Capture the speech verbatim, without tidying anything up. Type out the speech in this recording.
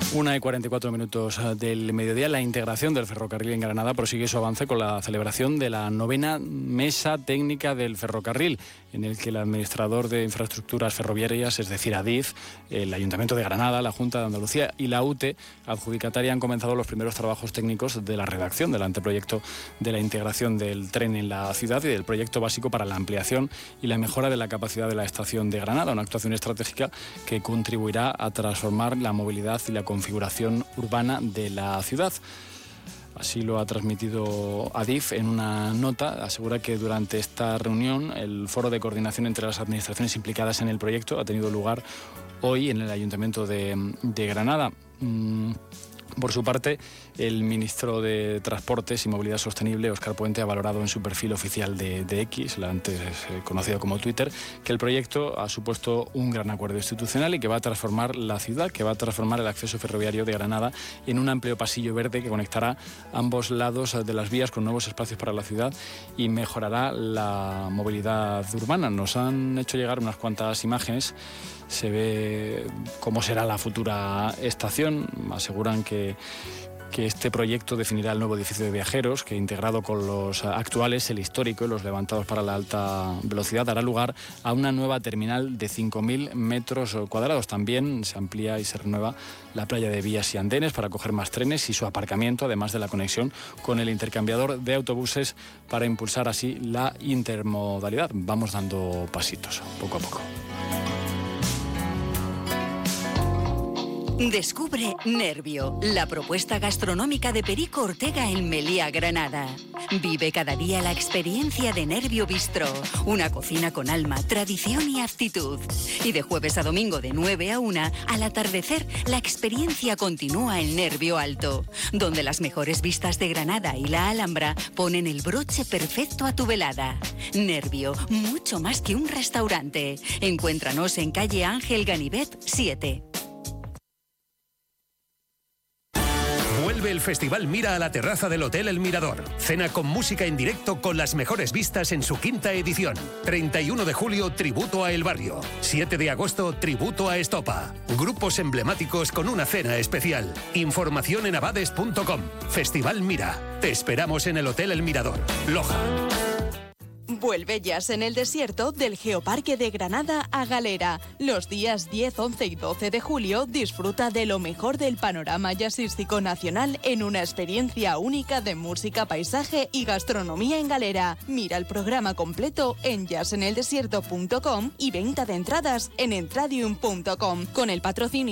Una y cuarenta y cuatro minutos del mediodía. La integración del ferrocarril en Granada prosigue su avance con la celebración de la novena Mesa Técnica del Ferrocarril, en el que el administrador de infraestructuras ferroviarias, es decir, Adif, el Ayuntamiento de Granada, la Junta de Andalucía y la U T E adjudicataria han comenzado los primeros trabajos técnicos de la redacción del anteproyecto de la integración del tren en la ciudad y del proyecto básico para la ampliación y la mejora de la capacidad de la estación de Granada, una actuación estratégica que contribuirá a transformar la movilidad y la configuración urbana de la ciudad. Así lo ha transmitido Adif en una nota. Asegura que durante esta reunión el foro de coordinación entre las administraciones implicadas en el proyecto ha tenido lugar hoy en el Ayuntamiento de, de Granada. Mm. Por su parte, el ministro de Transportes y Movilidad Sostenible, Óscar Puente, ha valorado en su perfil oficial de, de X, la antes conocido como Twitter, que el proyecto ha supuesto un gran acuerdo institucional y que va a transformar la ciudad, que va a transformar el acceso ferroviario de Granada en un amplio pasillo verde que conectará ambos lados de las vías con nuevos espacios para la ciudad y mejorará la movilidad urbana. Nos han hecho llegar unas cuantas imágenes. Se ve cómo será la futura estación. Aseguran que, que este proyecto definirá el nuevo edificio de viajeros, que integrado con los actuales, el histórico y los levantados para la alta velocidad, dará lugar a una nueva terminal de cinco mil metros cuadrados. También se amplía y se renueva la playa de vías y andenes para acoger más trenes y su aparcamiento, además de la conexión con el intercambiador de autobuses para impulsar así la intermodalidad. Vamos dando pasitos, poco a poco. Descubre Nervio, la propuesta gastronómica de Perico Ortega en Meliá, Granada. Vive cada día la experiencia de Nervio Bistro, una cocina con alma, tradición y actitud. Y de jueves a domingo de nueve a una, al atardecer, la experiencia continúa en Nervio Alto, donde las mejores vistas de Granada y la Alhambra ponen el broche perfecto a tu velada. Nervio, mucho más que un restaurante. Encuéntranos en calle Ángel Ganivet siete. Vuelve el Festival Mira a la terraza del Hotel El Mirador. Cena con música en directo con las mejores vistas en su quinta edición. treinta y uno de julio, tributo a El Barrio. siete de agosto, tributo a Estopa. Grupos emblemáticos con una cena especial. Información en abades punto com. Festival Mira. Te esperamos en el Hotel El Mirador, Loja. Vuelve Jazz en el Desierto del Geoparque de Granada a Galera. Los días diez, once y doce de julio disfruta de lo mejor del panorama jazzístico nacional en una experiencia única de música, paisaje y gastronomía en Galera. Mira el programa completo en jazz en el desierto punto com y venta de entradas en entradium punto com con el patrocinio